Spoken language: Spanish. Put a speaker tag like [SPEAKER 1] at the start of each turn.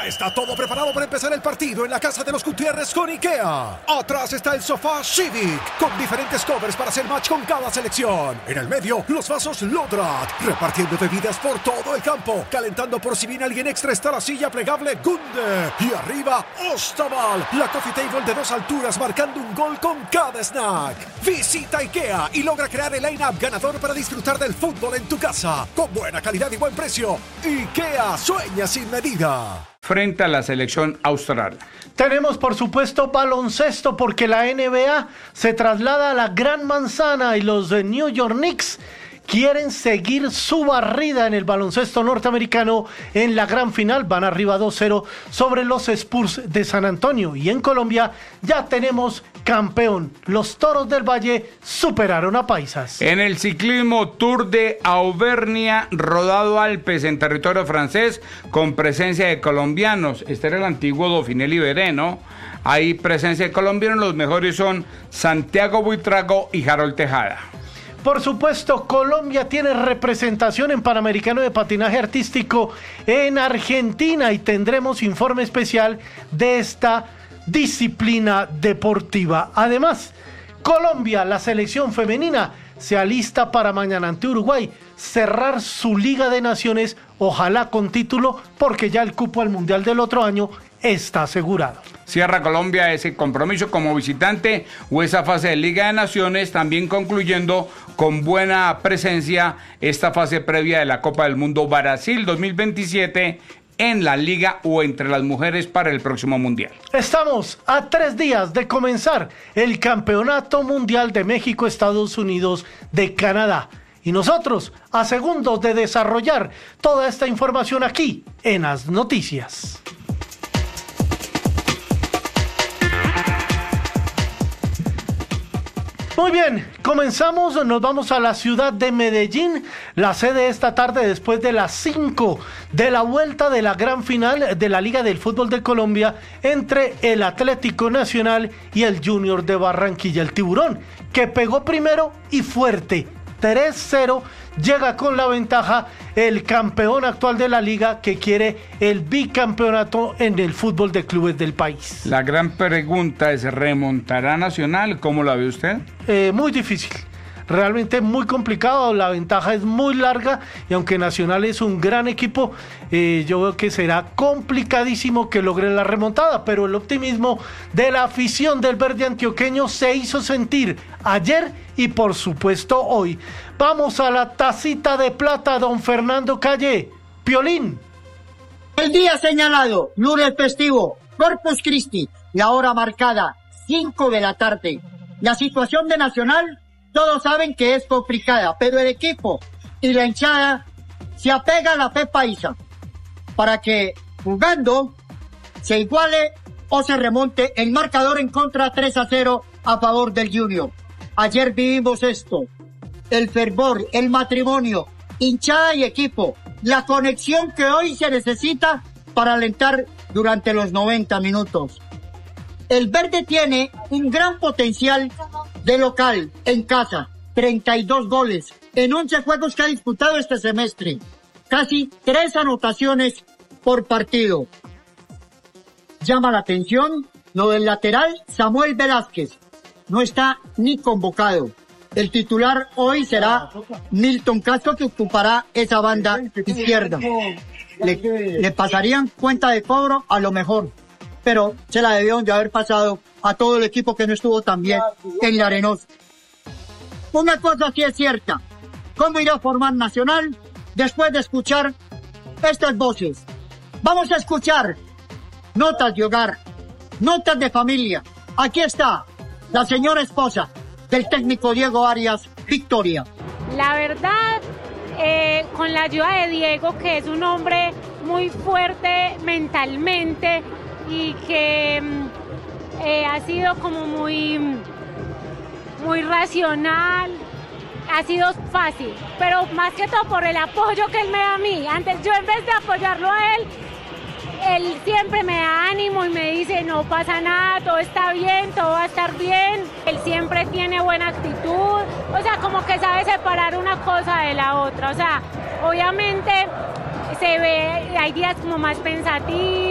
[SPEAKER 1] Ya está todo preparado para empezar el partido en la casa de los Gutiérrez con IKEA. Atrás está el sofá Civic, con diferentes covers para hacer match con cada selección. En el medio, los vasos Lodrat, repartiendo bebidas por todo el campo. Calentando por si viene alguien extra está la silla plegable Gunde. Y arriba, Ostaval, la coffee table de 2 alturas marcando un gol con cada snack. Visita IKEA y logra crear el line-up ganador para disfrutar del fútbol en tu casa. Con buena calidad y buen precio. IKEA sueña sin medida.
[SPEAKER 2] Frente a la selección austral.
[SPEAKER 3] Tenemos, por supuesto, baloncesto porque la NBA se traslada a la Gran Manzana y los New York Knicks quieren seguir su barrida en el baloncesto norteamericano en la gran final. Van arriba 2-0 sobre los Spurs de San Antonio. Y en Colombia ya tenemos campeón. Los Toros del Valle superaron a Paisas.
[SPEAKER 2] En el ciclismo, Tour de Auvernia, rodado Alpes en territorio francés, con presencia de colombianos. Este era el antiguo Dauphiné Libéré, ¿no? Hay presencia de colombianos, los mejores son Santiago Buitrago y Harold Tejada.
[SPEAKER 3] Por supuesto, Colombia tiene representación en Panamericano de Patinaje Artístico en Argentina y tendremos informe especial de esta disciplina deportiva. Además, Colombia, la selección femenina, se alista para mañana ante Uruguay cerrar su Liga de Naciones, ojalá con título, porque ya el cupo al Mundial del otro año está asegurado.
[SPEAKER 2] Cierra Colombia ese compromiso como visitante o esa fase de Liga de Naciones, también concluyendo con buena presencia esta fase previa de la Copa del Mundo Brasil 2027 en la Liga o entre las mujeres para el próximo Mundial.
[SPEAKER 3] Estamos a 3 días de comenzar el Campeonato Mundial de México, Estados Unidos, de Canadá. Y nosotros a segundos de desarrollar toda esta información aquí en As Noticias. Muy bien, comenzamos, nos vamos a la ciudad de Medellín, la sede esta tarde después de las 5 de la vuelta de la gran final de la Liga del Fútbol de Colombia entre el Atlético Nacional y el Junior de Barranquilla. El Tiburón, que pegó primero y fuerte, 3-0, llega con la ventaja el campeón actual de la liga que quiere el bicampeonato en el fútbol de clubes del país.
[SPEAKER 2] La gran pregunta es, ¿remontará Nacional? ¿Cómo la ve usted?
[SPEAKER 3] Muy difícil, realmente muy complicado, la ventaja es muy larga y aunque Nacional es un gran equipo, yo veo que será complicadísimo que logre la remontada, pero el optimismo de la afición del verde antioqueño se hizo sentir ayer y por supuesto hoy. Vamos a la tacita de plata, don Fernando Calle. Piolín.
[SPEAKER 4] El día señalado, lunes festivo, Corpus Christi, la hora marcada, 5 de la tarde. La situación de Nacional, todos saben que es complicada, pero el equipo y la hinchada se apega a la fe paisa para que jugando se iguale o se remonte el marcador en contra 3-0 a favor del Junior. Ayer vivimos esto, el fervor, el matrimonio, hinchada y equipo, la conexión que hoy se necesita para alentar durante los 90 minutos. El verde tiene un gran potencial de local, en casa, 32 goles, en 11 juegos que ha disputado este semestre, casi 3 anotaciones por partido. Llama la atención lo del lateral Samuel Velázquez, no está ni convocado. El titular hoy será Milton Castro, que ocupará esa banda izquierda. Le pasarían cuenta de cobro a lo mejor, pero se la debieron de haber pasado a todo el equipo que no estuvo tan bien en la Arenosa. Una cosa sí es cierta, ¿cómo irá a formar Nacional después de escuchar estas voces? Vamos a escuchar notas de hogar, notas de familia. Aquí está la señora esposa del técnico Diego Arias, Victoria.
[SPEAKER 5] La verdad, con la ayuda de Diego, que es un hombre muy fuerte mentalmente y que ha sido como muy racional, ha sido fácil, pero más que todo por el apoyo que él me da a mí. Antes, yo en vez de apoyarlo a él siempre me da ánimo y me dice, no pasa nada, todo está bien, todo va a estar bien. Él siempre tiene buena actitud, o sea, como que sabe separar una cosa de la otra. O sea, obviamente se ve, hay días como más pensativos.